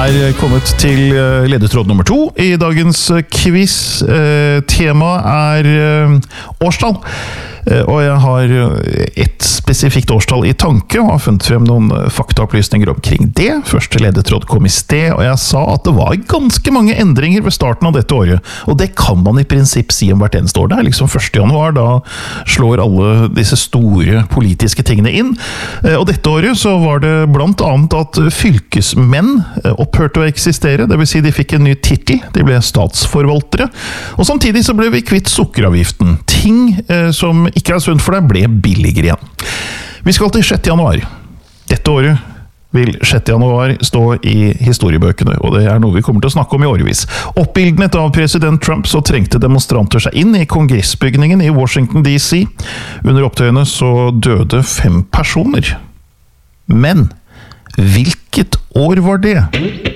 er kommet til ledetråd nummer 2 i dagens quiz. Temaet er årstall. Og jeg har et spesifikt årstall i tanke, og har funnet frem noen faktaopplysninger omkring det. Første ledetråd kom i sted, og jeg sa at det var ganske mange endringer ved starten av dette året. Og det kan man i prinsipp si om hvert eneste år. Det er liksom 1. januar, da slår alle disse store politiske tingene inn. Og dette året så var det blant annet at fylkesmenn opphørte å eksistere, det vil si de fikk en ny titel, de ble statsforvaltere. Og samtidig så ble vi kvitt sukkeravgiften. Ting som ikke er sunt for deg, ble billigere igjen. Vi skal til 6. januar. Dette året vil 6. januar stå i historiebøkene, og det er noe vi kommer til å snakke om i årevis. Oppildnet av president Trump så trengte demonstranter seg inn i kongressbygningen i Washington DC. Under opptøyene så døde 5 personer. Men hvilket år var det?